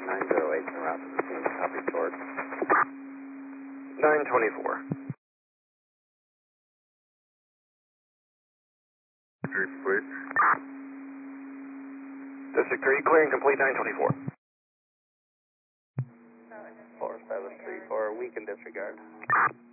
908 en route to the scene. Copy short. 924. Complete. District 3, clear and complete 924. 4734, weaken disregard.